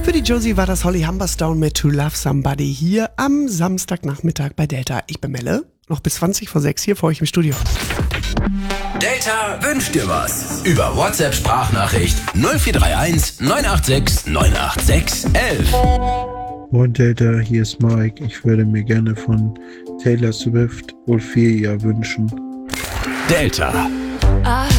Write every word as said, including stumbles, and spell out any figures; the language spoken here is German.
Für die Josie war das Holly Humberstone mit To Love Somebody hier am Samstagnachmittag bei Delta. Ich bin Melle, noch bis zwanzig vor sechs hier vor euch im Studio. Delta wünscht dir was. Über WhatsApp-Sprachnachricht null vier drei eins neun acht sechs neun acht sechs eins eins. Moin Delta, hier ist Mike. Ich würde mir gerne von Taylor Swift Ophelia wünschen. Delta.